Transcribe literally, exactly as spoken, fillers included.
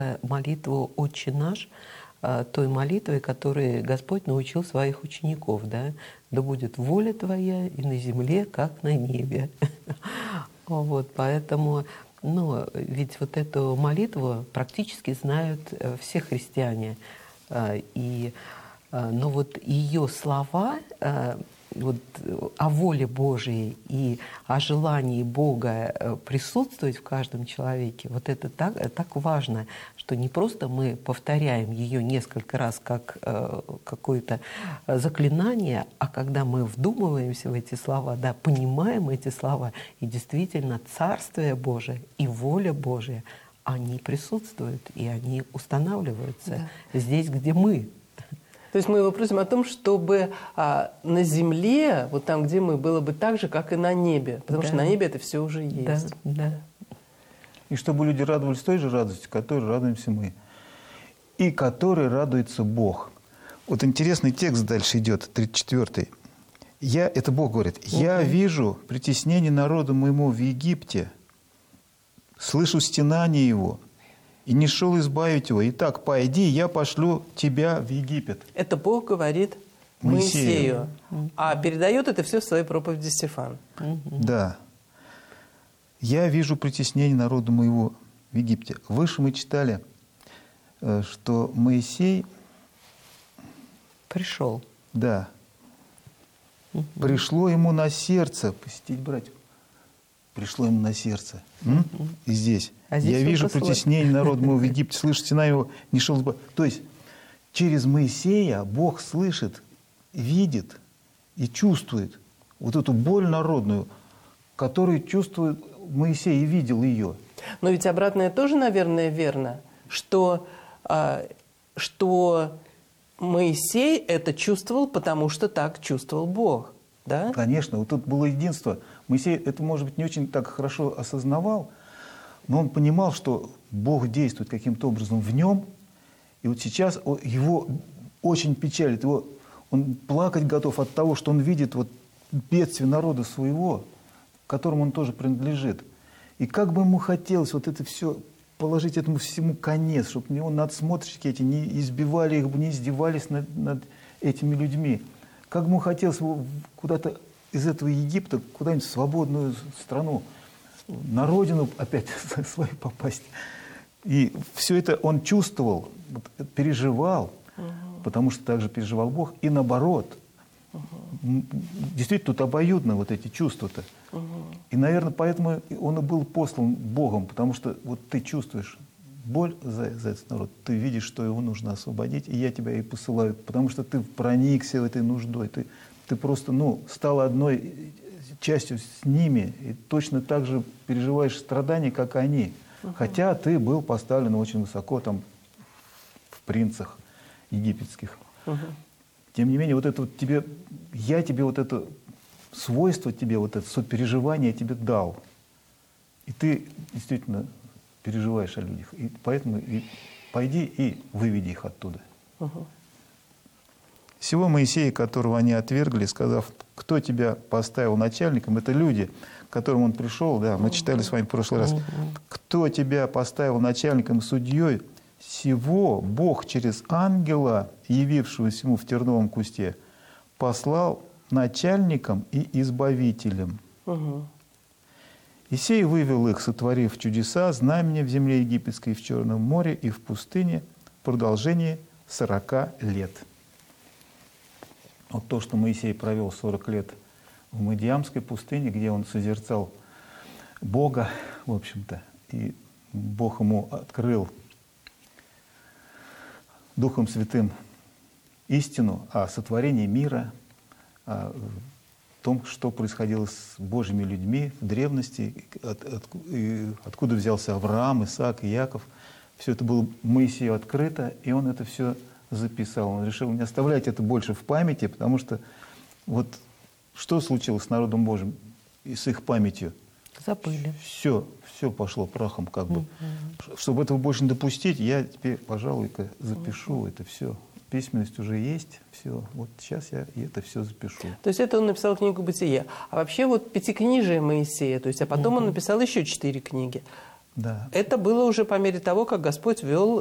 молитву «Отче наш», той молитвой, которой Господь научил своих учеников, да? «Да будет воля Твоя и на земле, как на небе». Вот, поэтому, ну, ведь вот эту молитву практически знают все христиане. И, но вот ее слова, вот, о воле Божией и о желании Бога присутствовать в каждом человеке, вот это так, так важно, что не просто мы повторяем ее несколько раз как э, какое-то заклинание, а когда мы вдумываемся в эти слова, да, понимаем эти слова, и действительно Царствие Божие и воля Божия, они присутствуют, и они устанавливаются да. здесь, где мы. То есть мы его просим о том, чтобы а, на земле, вот там, где мы, было бы так же, как и на небе. Потому да. что на небе это все уже есть. Да, да. И чтобы люди радовались той же радостью, которой радуемся мы. И которой радуется Бог. Вот интересный текст дальше идет, тридцать четвёртый. Я, это Бог говорит, «Я вижу притеснение народа моему в Египте, слышу стенание его, и не шел избавить его. Итак, пойди, я пошлю тебя в Египет». Это Бог говорит Моисею. Моисею. А передает это все в своей проповеди Стефан. Да. «Я вижу притеснение народа моего в Египте». Выше мы читали, что Моисей... Пришел. Да. Угу. Пришло ему на сердце посетить братьев. Пришло ему на сердце. Угу. И здесь. А здесь «Я вижу послать. Притеснение народа моего в Египте, слышу стена его, не шел бы». То есть через Моисея Бог слышит, видит и чувствует вот эту боль народную, которую чувствует Моисей и видел ее. Но ведь обратное тоже, наверное, верно, что, а, что Моисей это чувствовал, потому что так чувствовал Бог. Да? Конечно, вот тут было единство. Моисей это, может быть, не очень так хорошо осознавал, но он понимал, что Бог действует каким-то образом в нем. И вот сейчас его очень печалит. Его, он плакать готов от того, что он видит вот бедствие народа своего, которому он тоже принадлежит. И как бы ему хотелось вот это все положить этому всему конец, чтобы его надсмотрщики эти не избивали их, не издевались над, над этими людьми. Как бы ему хотелось его куда-то из этого Египта, куда-нибудь в свободную страну, на родину опять свою попасть. И все это он чувствовал, переживал, угу. потому что также переживал Бог. И наоборот, угу. действительно, тут обоюдно вот эти чувства-то. Угу. И, наверное, поэтому он и был послан Богом, потому что вот ты чувствуешь боль за, за этот народ, ты видишь, что его нужно освободить, и я тебя и посылаю, потому что ты проникся этой нуждой, ты, ты просто, ну, стал одной частью с ними, и точно так же переживаешь страдания, как они. Uh-huh. Хотя ты был поставлен очень высоко там в принцах египетских. Uh-huh. Тем не менее, вот это вот тебе, я тебе вот это свойство тебе, вот это сопереживание тебе дал. И ты действительно переживаешь о людях. И поэтому и пойди и выведи их оттуда. Uh-huh. Всего Моисея, которого они отвергли, сказав, кто тебя поставил начальником, это люди, к которым он пришел, да, мы читали с вами в прошлый раз, кто тебя поставил начальником и судьей, сего Бог через ангела, явившегося ему в терновом кусте, послал начальником и избавителем. Угу. И сей вывел их, сотворив чудеса, знамения в земле египетской, в Черном море и в пустыне в продолжении сорока лет. Вот то, что Моисей провел сорок лет в Мадиамской пустыне, где он созерцал Бога, в общем-то, и Бог ему открыл Духом Святым истину о сотворении мира, о том, что происходило с Божьими людьми в древности, от, от, откуда взялся Авраам, Исаак и Яков. Все это было Моисею открыто, и он это все записал. Он решил не оставлять это больше в памяти, потому что вот что случилось с народом Божьим и с их памятью? Забыли. Все, все пошло прахом как бы. Угу. Чтобы этого больше не допустить, я теперь, пожалуй-ка, запишу угу. это все. Письменность уже есть, все. Вот сейчас я это все запишу. То есть это он написал книгу «Бытие». А вообще вот пятикнижие Моисея, то есть, а потом угу. он написал еще четыре книги. Да. Это было уже по мере того, как Господь вел